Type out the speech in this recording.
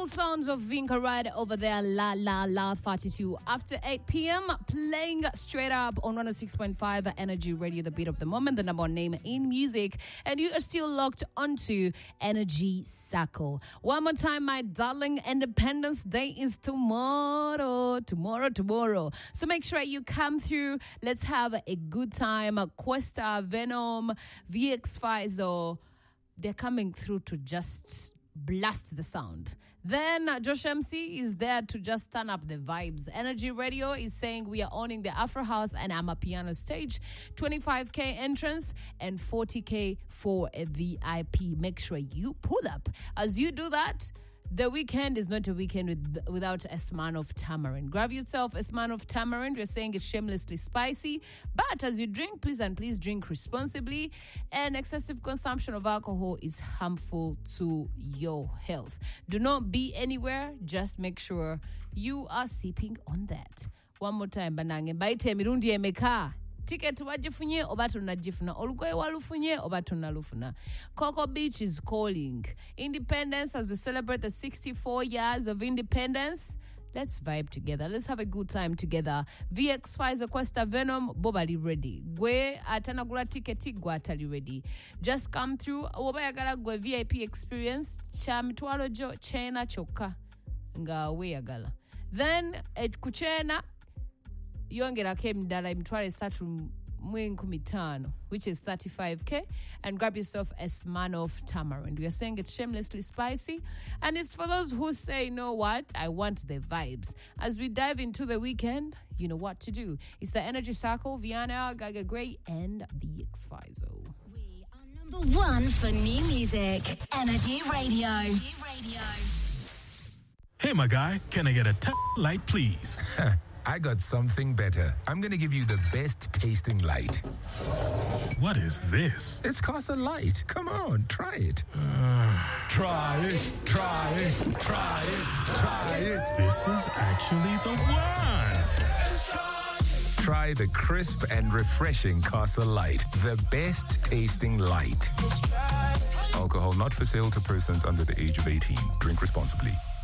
sounds of Vinca right over there, La La La 32. After 8 p.m., playing straight up on 106.5 Energy Radio, the beat of the moment, the number one name in music. And you are still locked onto Energy Circle. One more time, my darling, Independence Day is tomorrow. So make sure you come through. Let's have a good time. Questa, Venom, VX Pfizer, they're coming through to just blast the sound. Then Josh MC is there to just turn up the vibes. Energy Radio is saying we are owning the Afro House and Amapiano stage. 25K entrance and 40K for a VIP. Make sure you pull up. As you do that, the weekend is not a weekend without a sman of tamarind. Grab yourself a sman of tamarind. We're saying it's shamelessly spicy. But as you drink, please drink responsibly. And excessive consumption of alcohol is harmful to your health. Do not be anywhere. Just make sure you are sipping on that. One more time, banange. Baite mirundi emeka. Ticket wajifunye obatu najifuna. Olugoye walufunye obatu nalufuna. Coco Beach is calling. Independence as we celebrate the 64 years of independence. Let's vibe together. Let's have a good time together. VX Pfizer Questa Venom Bobali ready. Gwe atanagula tiketi gwa atali ready. Just come through. Wobayagala gwe VIP experience. Cha mitwalo jo chena choka. Nga weyagala. Then kuchena yongera kemdala imitwale 3.15, which is 35K, and grab yourself a sman of tamarind. We are saying it's shamelessly spicy, and it's for those who say, you know what, I want the vibes. As we dive into the weekend, you know what to do. It's the Energy Circle, Viana, Gaga Gray, and the X-Fizo. We are number one for new music. Energy Radio. Hey, my guy, can I get a light, please? I got something better. I'm going to give you the best tasting light. What is this? It's Casa Light. Come on, try it. Try it. This is actually the one. Try the crisp and refreshing Casa Light. The best tasting light. Alcohol not for sale to persons under the age of 18. Drink responsibly.